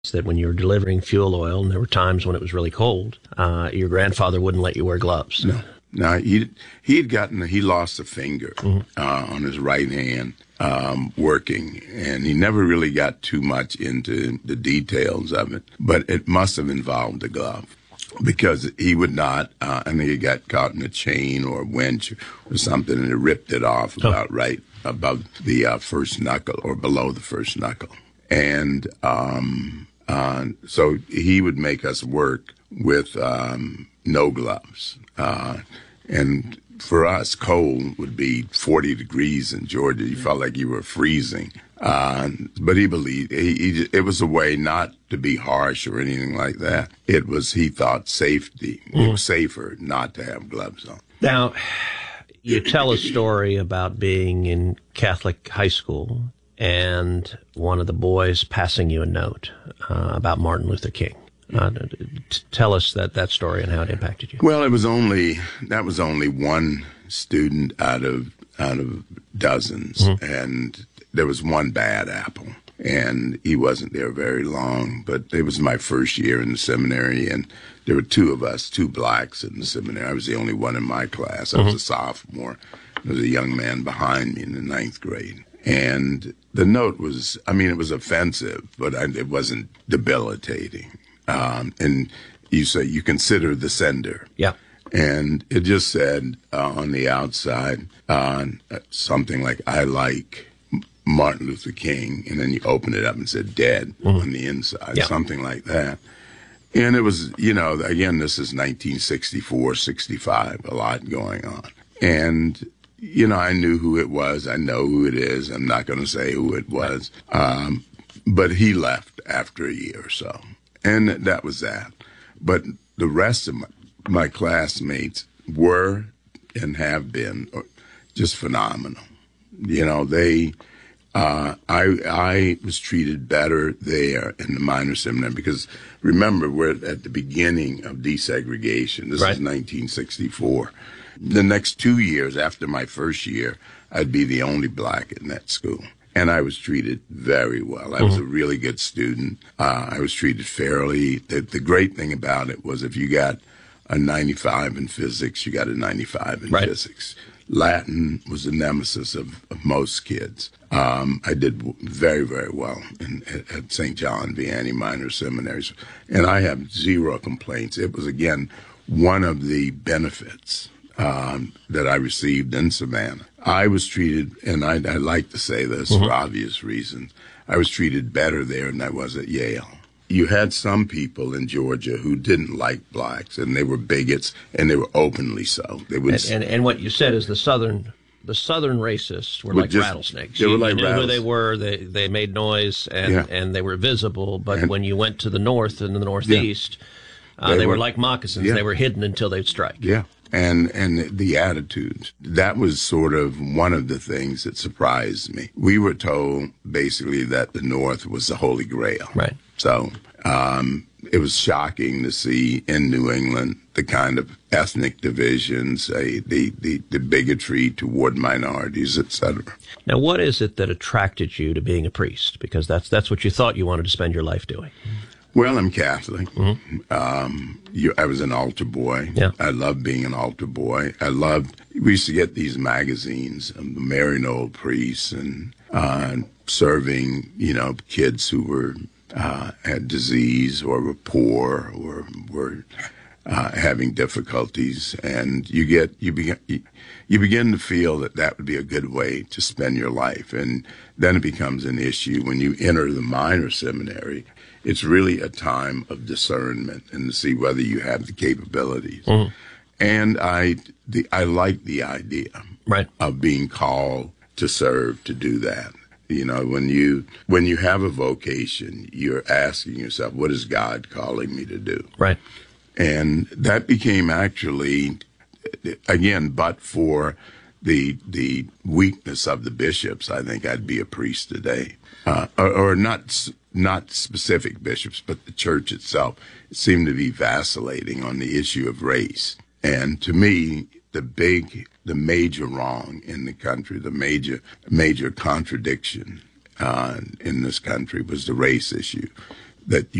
that when you were delivering fuel oil, and there were times when it was really cold, your grandfather wouldn't let you wear gloves. No. Now, he lost a finger on his right hand working, and he never really got too much into the details of it, but it must have involved a glove. Because he would not, I think he got caught in a chain or a winch or something, and it ripped it off about right above the first knuckle or below the first knuckle. And so he would make us work with no gloves. And for us, cold would be 40 degrees in Georgia. You felt like you were freezing. But he believed it was a way not to be harsh or anything like that. It was, he thought, safety. It was safer not to have gloves on. Now, you tell a story about being in Catholic high school and one of the boys passing you a note about Martin Luther King. Tell us that story and how it impacted you. Well, that was only one student out of dozens, and there was one bad apple, and he wasn't there very long. But it was my first year in the seminary, and there were two of us, two blacks in the seminary. I was the only one in my class. I was a sophomore. There was a young man behind me in the ninth grade. And the note was, it was offensive, but it wasn't debilitating. And you say you consider the sender. Yeah. And it just said on the outside something like, I like Martin Luther King. And then you open it up and said dead on the inside, something like that. And it was, again, this is 1964, 65, a lot going on. And, I knew who it was. I know who it is. I'm not going to say who it was. But he left after a year or so. And that was that. But the rest of my classmates were and have been just phenomenal. I was treated better there in the minor seminary because, remember, we're at the beginning of desegregation. This is 1964. The next 2 years after my first year, I'd be the only black in that school. And I was treated very well. I was a really good student. I was treated fairly. The great thing about it was if you got a 95 in physics, you got a 95 in physics. Latin was the nemesis of most kids. I did very, very well at St. John Vianney Minor Seminaries. And I have zero complaints. It was, again, one of the benefits that I received in Savannah. I was treated, and I like to say this for obvious reasons, I was treated better there than I was at Yale. You had some people in Georgia who didn't like blacks, and they were bigots, and they were openly so. They would and what you said is the southern racists were like rattlesnakes. They were like you knew who they were. They made noise, and they were visible. But when you went to the north and the northeast, they were like moccasins. They were hidden until they'd strike. Yeah. And the attitudes. That was sort of one of the things that surprised me. We were told basically that the North was the Holy Grail. Right. So it was shocking to see in New England the kind of ethnic divisions, the bigotry toward minorities, etc. Now, what is it that attracted you to being a priest? Because that's what you thought you wanted to spend your life doing. Well, I'm Catholic. I was an altar boy. Yeah. I loved being an altar boy. We used to get these magazines of the Marian old priests and serving, kids who were had disease or were poor or were having difficulties, and you begin to feel that would be a good way to spend your life, and then it becomes an issue when you enter the minor seminary. It's really a time of discernment and to see whether you have the capabilities. And I like the idea of being called to serve, to do that. When you have a vocation, you're asking yourself, what is God calling me to do? Right. And that became actually, again, but for the weakness of the bishops, I think I'd be a priest today. Or not specific bishops, but the church itself seemed to be vacillating on the issue of race. And to me, the major wrong in the country, the major contradiction in this country was the race issue. that